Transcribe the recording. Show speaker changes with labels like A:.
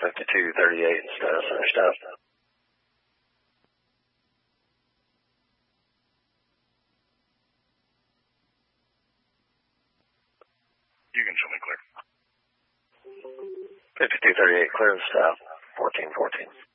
A: 5238 status understaffed.
B: You can show me clear.
A: 5238 clear of staff, 1414.